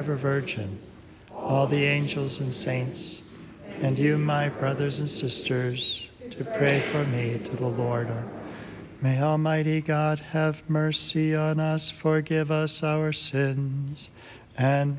ever Virgin, all the angels and saints, and you, my brothers and sisters, to pray for me to the Lord. May Almighty God have mercy on us, forgive us our sins, and